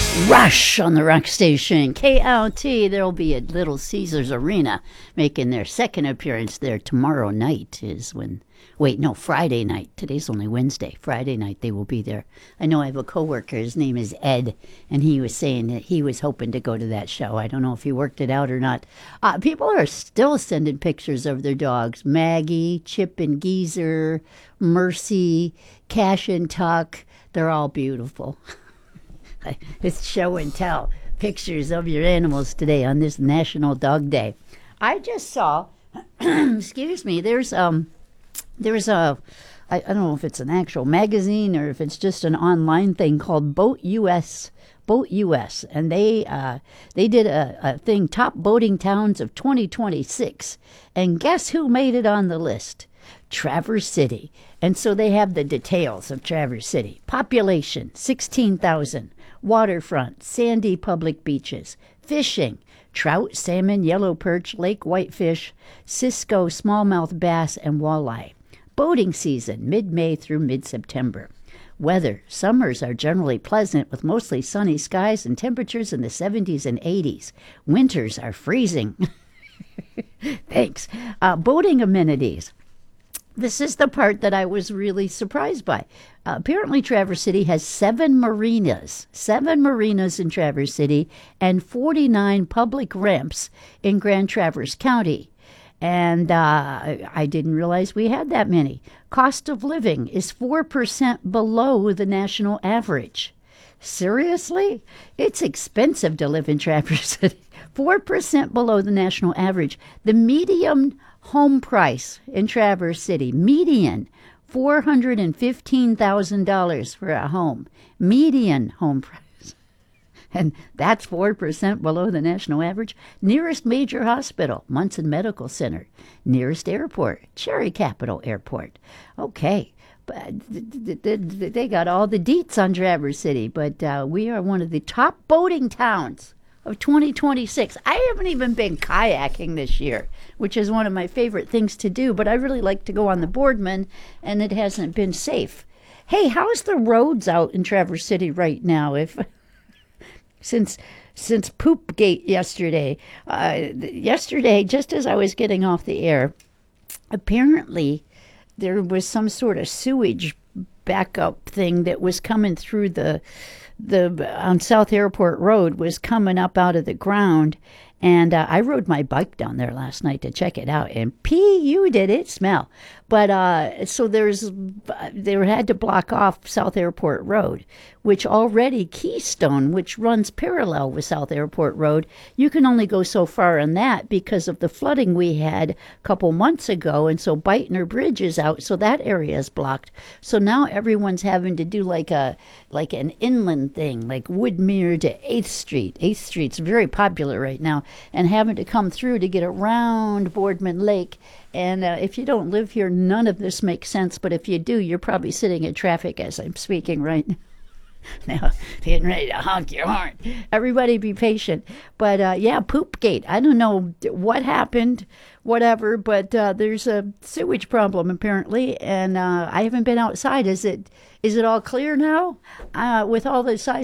Rush on the rock station. KLT, there'll be at Little Caesars Arena making their second appearance there tomorrow night is when, wait, no, Friday night. Today's only Wednesday. Friday night they will be there. I know I have a coworker, his name is Ed, and he was saying that he was hoping to go to that show. I don't know if he worked it out or not. People are still sending pictures of their dogs. Maggie, Chip and Geezer, Mercy, Cash and Tuck. They're all beautiful. It's show and tell pictures of your animals today on this National Dog Day. I just saw, excuse me, there's a, I don't know if it's an actual magazine or if it's just an online thing called Boat US, and they did a thing, top boating towns of 2026, and guess who made it on the list? Traverse City. And so they have the details of Traverse City. Population, 16,000. Waterfront, sandy public beaches. Fishing, trout, salmon, yellow perch, lake whitefish, Cisco, smallmouth bass, and walleye. Boating season, mid-May through mid-September. Weather, summers are generally pleasant with mostly sunny skies and temperatures in the 70s and 80s. Winters are freezing. Thanks. Boating amenities. This is the part that I was really surprised by. Apparently, Traverse City has 7 marinas in Traverse City, and 49 public ramps in Grand Traverse County. And I didn't realize we had that many. Cost of living is 4% below the national average. Seriously? It's expensive to live in Traverse City. 4% below the national average. The median home price in Traverse City, median, $415,000 for a home. Median home price. And that's 4% below the national average. Nearest major hospital, Munson Medical Center. Nearest airport, Cherry Capital Airport. Okay. But they got all the deets on Traverse City, but we are one of the top boating towns of 2026. I haven't even been kayaking this year, which is one of my favorite things to do, but I really like to go on the Boardman, and it hasn't been safe. Hey, how's the roads out in Traverse City right now? Since Poopgate yesterday, just as I was getting off the air, apparently there was some sort of sewage backup thing that was coming through the on South Airport Road, was coming up out of the ground, and I rode my bike down there last night to check it out, and did it smell. But so they had to block off South Airport Road, which already Keystone, which runs parallel with South Airport Road, you can only go so far on that because of the flooding we had a couple months ago, and so Beitner Bridge is out, so that area is blocked. So now everyone's having to do like an inland thing, like Woodmere to 8th Street. 8th Street's very popular right now, and having to come through to get around Boardman Lake. And if you don't live here, none of this makes sense. But if you do, you're probably sitting in traffic as I'm speaking right now. Now, getting ready to honk your horn. Everybody be patient. But yeah, Poopgate. I don't know what happened, whatever, but there's a sewage problem apparently, and I haven't been outside. Is it all clear now with all the size